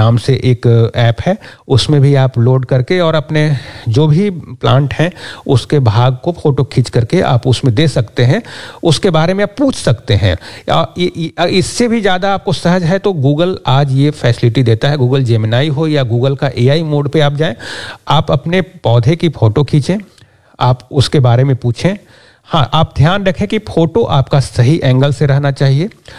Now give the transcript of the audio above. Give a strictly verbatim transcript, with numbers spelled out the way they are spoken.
नाम से एक ऐप है, उसमें भी आप लोड करके और अपने जो भी प्लांट हैं उसके भाग को फ़ोटो खींच करके आप उसमें दे सकते हैं, उसके बारे में आप पूछ सकते हैं। इससे भी ज़्यादा आपको सहज है तो गूगल आज ये फैसिलिटी देता है, गूगल जेमिनाई हो या गूगल का एआई मोड पे आप जाएं, आप अपने पौधे की फ़ोटो खींचें, आप उसके बारे में पूछें। हाँ, आप ध्यान रखें कि फ़ोटो आपका सही एंगल से रहना चाहिए